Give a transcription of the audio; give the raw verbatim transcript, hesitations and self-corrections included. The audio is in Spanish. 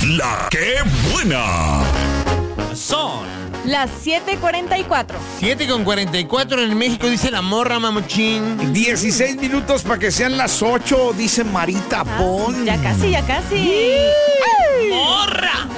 La que buena. Son las siete cuarenta y cuatro. siete con cuarenta y cuatro en México, dice la morra, mamuchín. dieciséis minutos para que sean las ocho, dice Marita Pon. Ya casi, ya casi. morra.